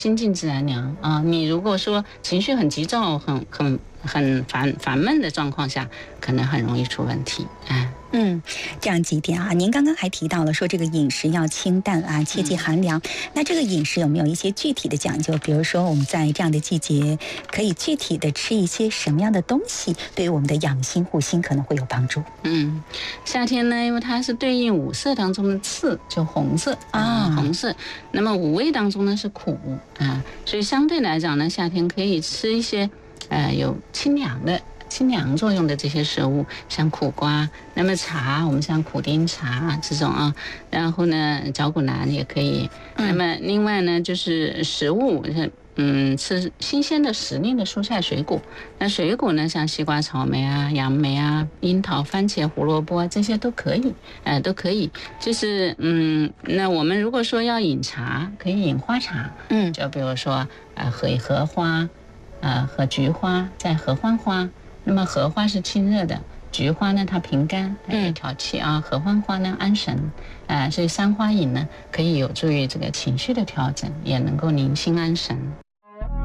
心静自然凉啊。你如果说情绪很急躁、很烦闷的状况下，可能很容易出问题。 这样几点啊，您刚刚还提到了说这个饮食要清淡啊，切忌寒凉。那这个饮食有没有一些具体的讲究？比如说我们在这样的季节，可以具体的吃一些什么样的东西，对于我们的养心护心可能会有帮助？ 夏天呢，因为它是对应五色当中的次，就红色红色。那么五味当中呢是苦所以相对来讲呢，夏天可以吃一些有清凉作用的这些食物，像苦瓜，那么茶，我们像苦丁茶这种啊，然后呢，绞股蓝也可以。那么另外呢，就是食物，吃新鲜的时令的蔬菜水果。那水果呢，像西瓜、草莓啊、杨梅啊、樱桃、番茄、胡萝卜这些都可以，都可以。就是那我们如果说要饮茶，可以饮花茶，就比如说荷花，和菊花，再合欢花。那么荷花是清热的，菊花呢它平肝，也调气啊。合欢花呢安神，所以三花饮呢可以有助于这个情绪的调整，也能够宁心安神。